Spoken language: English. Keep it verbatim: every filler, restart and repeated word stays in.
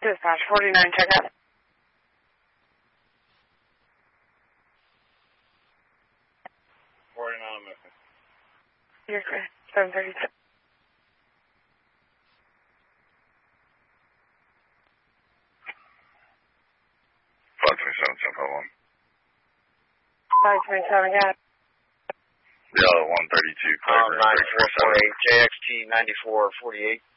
Dispatch forty-nine, check out. forty-nine, I'm missing. You're good. seven thirty-two. five twenty-seven, seven five one. five twenty-seven, got it. Yeah, one thirty-two, clear Um, green, break nine four four eight, J X T ninety-four forty-eight.